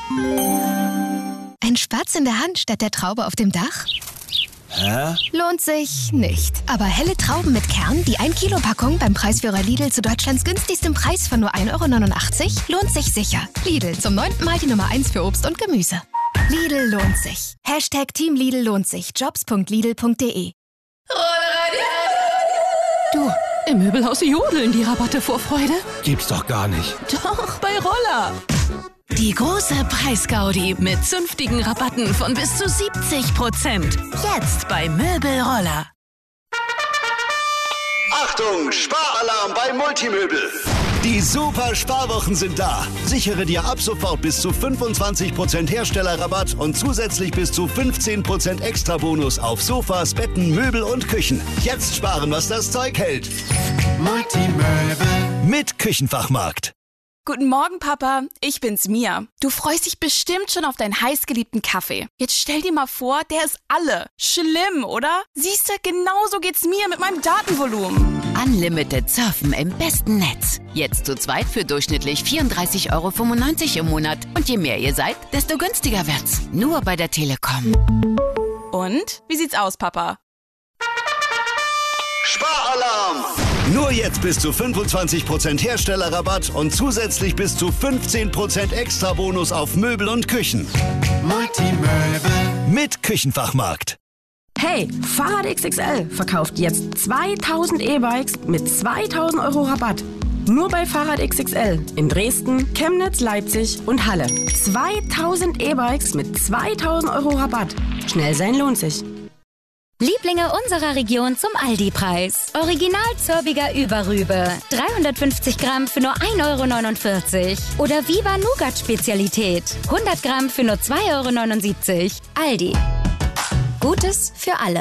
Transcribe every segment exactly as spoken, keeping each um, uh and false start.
Ein Spatz in der Hand statt der Traube auf dem Dach? Hä? Lohnt sich nicht. Aber helle Trauben mit Kern, die ein Kilo Packung beim Preisführer Lidl zu Deutschlands günstigstem Preis von nur ein Euro neunundachtzig, lohnt sich sicher. Lidl, zum neunten Mal die Nummer eins für Obst und Gemüse. Lidl lohnt sich. Hashtag Team Lidl lohnt sich. Jobs punkt lidl punkt de. Du, im Möbelhaus jodeln die Rabatte vor Freude. Gibt's doch gar nicht. Doch, bei Roller. Die große Preisgaudi mit zünftigen Rabatten von bis zu siebzig Prozent. Jetzt bei Möbelroller. Achtung, Sparalarm bei Multimöbel. Die super Sparwochen sind da. Sichere dir ab sofort bis zu fünfundzwanzig Prozent Herstellerrabatt und zusätzlich bis zu fünfzehn Prozent Extrabonus auf Sofas, Betten, Möbel und Küchen. Jetzt sparen, was das Zeug hält. Multimöbel mit Küchenfachmarkt. Guten Morgen, Papa. Ich bin's, Mia. Du freust dich bestimmt schon auf deinen heißgeliebten Kaffee. Jetzt stell dir mal vor, der ist alle. Schlimm, oder? Siehste, genauso geht's mir mit meinem Datenvolumen. Unlimited Surfen im besten Netz. Jetzt zu zweit für durchschnittlich vierunddreißig Euro fünfundneunzig im Monat. Und je mehr ihr seid, desto günstiger wird's. Nur bei der Telekom. Und? Wie sieht's aus, Papa? Sparalarm! Nur jetzt bis zu fünfundzwanzig Prozent Herstellerrabatt und zusätzlich bis zu fünfzehn Prozent Extrabonus auf Möbel und Küchen. Multimöbel mit Küchenfachmarkt. Hey, Fahrrad X X L verkauft jetzt zweitausend E-Bikes mit zweitausend Euro Rabatt. Nur bei Fahrrad X X L in Dresden, Chemnitz, Leipzig und Halle. zweitausend E-Bikes mit zweitausend Euro Rabatt. Schnell sein lohnt sich. Lieblinge unserer Region zum Aldi-Preis. Original Zörbiger Überrübe. dreihundertfünfzig Gramm für nur ein Euro neunundvierzig. Oder Viva Nougat Spezialität. hundert Gramm für nur zwei Euro neunundsiebzig. Aldi. Gutes für alle.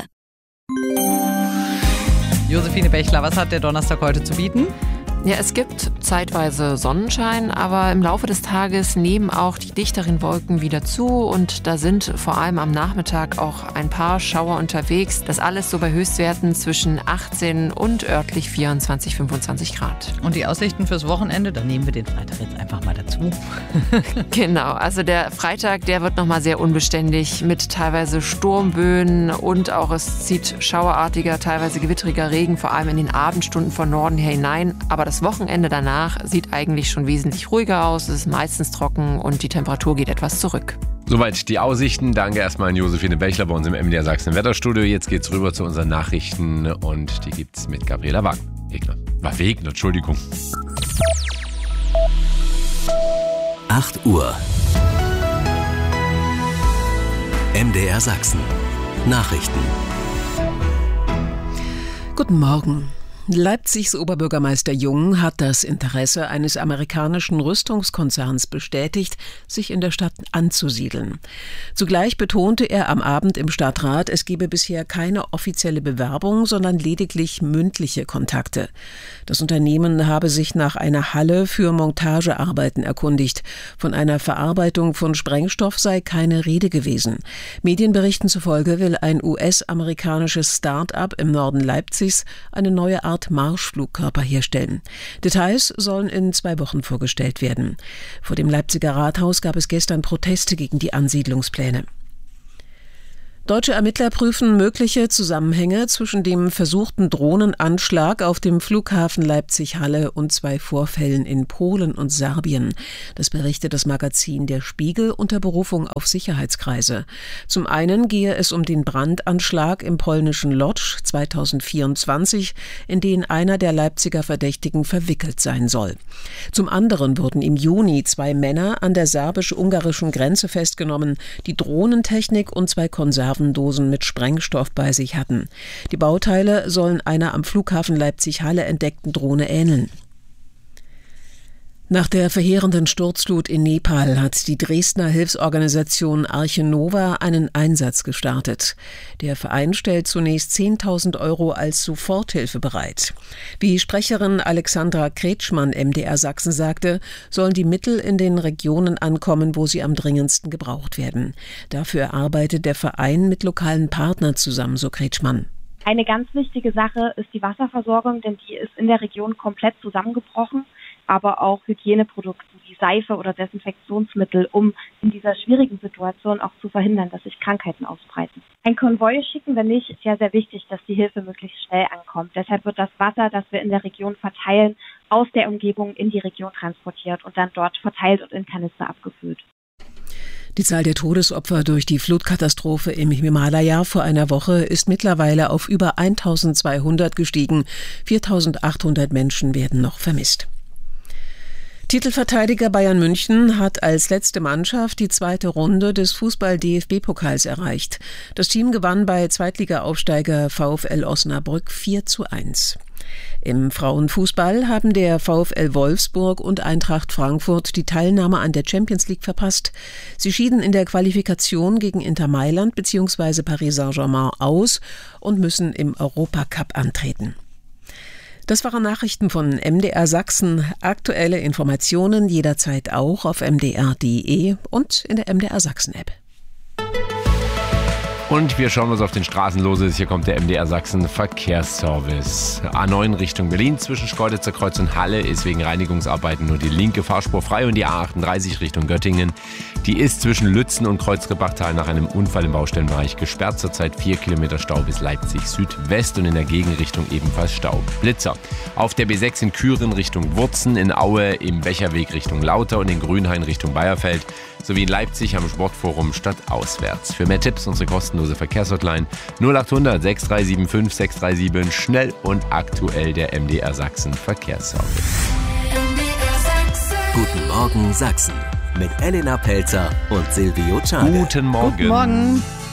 Josephine Bechler, was hat der Donnerstag heute zu bieten? Ja, es gibt zeitweise Sonnenschein, aber im Laufe des Tages nehmen auch die dichteren Wolken wieder zu und da sind vor allem am Nachmittag auch ein paar Schauer unterwegs. Das alles so bei Höchstwerten zwischen achtzehn und örtlich vierundzwanzig, fünfundzwanzig Grad. Und die Aussichten fürs Wochenende, dann nehmen wir den Freitag jetzt einfach mal dazu. Genau, also der Freitag, der wird nochmal sehr unbeständig mit teilweise Sturmböen und auch es zieht schauerartiger, teilweise gewitteriger Regen, vor allem in den Abendstunden von Norden her hinein. Aber das Das Wochenende danach sieht eigentlich schon wesentlich ruhiger aus. Es ist meistens trocken und die Temperatur geht etwas zurück. Soweit die Aussichten. Danke erstmal an Josephine Bechler bei uns im M D R Sachsen Wetterstudio. Jetzt geht's rüber zu unseren Nachrichten und die gibt's mit Gabriela Wegner. War Wegner, Entschuldigung. acht Uhr. M D R Sachsen. Nachrichten. Guten Morgen. Leipzigs Oberbürgermeister Jung hat das Interesse eines amerikanischen Rüstungskonzerns bestätigt, sich in der Stadt anzusiedeln. Zugleich betonte er am Abend im Stadtrat, es gebe bisher keine offizielle Bewerbung, sondern lediglich mündliche Kontakte. Das Unternehmen habe sich nach einer Halle für Montagearbeiten erkundigt. Von einer Verarbeitung von Sprengstoff sei keine Rede gewesen. Medienberichten zufolge will ein U S-amerikanisches Start-up im Norden Leipzigs eine neue Art Marschflugkörper herstellen. Details sollen in zwei Wochen vorgestellt werden. Vor dem Leipziger Rathaus gab es gestern Proteste gegen die Ansiedlungspläne. Deutsche Ermittler prüfen mögliche Zusammenhänge zwischen dem versuchten Drohnenanschlag auf dem Flughafen Leipzig-Halle und zwei Vorfällen in Polen und Serbien. Das berichtet das Magazin Der Spiegel unter Berufung auf Sicherheitskreise. Zum einen gehe es um den Brandanschlag im polnischen Lodz zweitausendvierundzwanzig, in den einer der Leipziger Verdächtigen verwickelt sein soll. Zum anderen wurden im Juni zwei Männer an der serbisch-ungarischen Grenze festgenommen, die Drohnentechnik und zwei Konserven Dosen mit Sprengstoff bei sich hatten. Die Bauteile sollen einer am Flughafen Leipzig-Halle entdeckten Drohne ähneln. Nach der verheerenden Sturzflut in Nepal hat die Dresdner Hilfsorganisation Arche Nova einen Einsatz gestartet. Der Verein stellt zunächst zehntausend Euro als Soforthilfe bereit. Wie Sprecherin Alexandra Kretschmann M D R Sachsen sagte, sollen die Mittel in den Regionen ankommen, wo sie am dringendsten gebraucht werden. Dafür arbeitet der Verein mit lokalen Partnern zusammen, so Kretschmann. Eine ganz wichtige Sache ist die Wasserversorgung, denn die ist in der Region komplett zusammengebrochen. aber auch Hygieneprodukten wie Seife oder Desinfektionsmittel, um in dieser schwierigen Situation auch zu verhindern, dass sich Krankheiten ausbreiten. Ein Konvoi schicken wir nicht, ist ja sehr wichtig, dass die Hilfe möglichst schnell ankommt. Deshalb wird das Wasser, das wir in der Region verteilen, aus der Umgebung in die Region transportiert und dann dort verteilt und in Kanister abgefüllt. Die Zahl der Todesopfer durch die Flutkatastrophe im Himalaya vor einer Woche ist mittlerweile auf über eintausendzweihundert gestiegen. viertausendachthundert Menschen werden noch vermisst. Titelverteidiger Bayern München hat als letzte Mannschaft die zweite Runde des Fußball-D F B-Pokals erreicht. Das Team gewann bei Zweitliga-Aufsteiger VfL Osnabrück vier zu eins. Im Frauenfußball haben der VfL Wolfsburg und Eintracht Frankfurt die Teilnahme an der Champions League verpasst. Sie schieden in der Qualifikation gegen Inter Mailand bzw. Paris Saint-Germain aus und müssen im Europacup antreten. Das waren Nachrichten von M D R Sachsen. Aktuelle Informationen jederzeit auch auf m d r punkt d e und in der M D R Sachsen App. Und wir schauen, was auf den Straßen los ist. Hier kommt der M D R Sachsen Verkehrsservice. A neun Richtung Berlin zwischen Schkeuditzer Kreuz und Halle ist wegen Reinigungsarbeiten nur die linke Fahrspur frei und die A achtunddreißig Richtung Göttingen. Die ist zwischen Lützen und Kreuzgebachtal nach einem Unfall im Baustellenbereich gesperrt. Zurzeit vier Kilometer Stau bis Leipzig Südwest und in der Gegenrichtung ebenfalls Stau. Blitzer. Auf der B sechs in Küren Richtung Wurzen, in Aue im Becherweg Richtung Lauter und in Grünhain Richtung Bayerfeld sowie in Leipzig am Sportforum stadtauswärts. Für mehr Tipps unsere kostenlose Verkehrshotline null achthundert sechs drei sieben fünf sechs drei sieben. Schnell und aktuell der M D R Sachsen Verkehrsservice. Guten Morgen Sachsen mit Elena Pelzer und Silvio Czade. Guten Morgen. Guten Morgen.